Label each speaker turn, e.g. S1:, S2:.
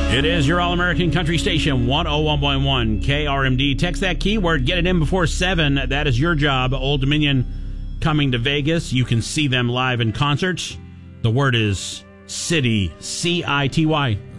S1: It is your All-American Country Station, 101.1 KRMD. Text that keyword, get it in before 7. That is your job. Old Dominion coming to Vegas. You can see them live in concert. The word is City, C-I-T-Y.